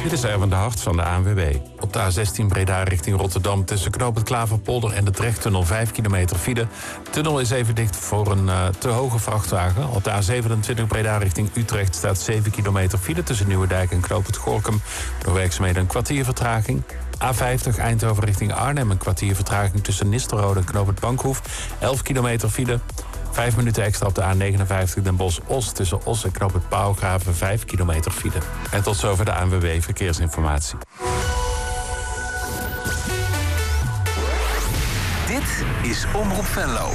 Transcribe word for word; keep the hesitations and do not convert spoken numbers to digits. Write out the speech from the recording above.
Dit is Erwin de Hart van de A N W B. Op de A zestien Breda richting Rotterdam tussen Knoop het Klaverpolder en de Drechttunnel vijf kilometer file. De tunnel is even dicht voor een uh, te hoge vrachtwagen. Op de A zevenentwintig Breda richting Utrecht staat zeven kilometer file tussen Nieuwedijk en Knoop het Gorinchem. Door werkzaamheden een kwartier vertraging. A vijftig Eindhoven richting Arnhem een kwartier vertraging tussen Nistelrode en Knoop het Bankhoef. elf kilometer file. Vijf minuten extra op de A negenenvijftig Den Bosch-Os tussen Os en Knoop het Pauwgraven vijf kilometer file. En tot zover de A N W B Verkeersinformatie. Dit is Omroep Venlo.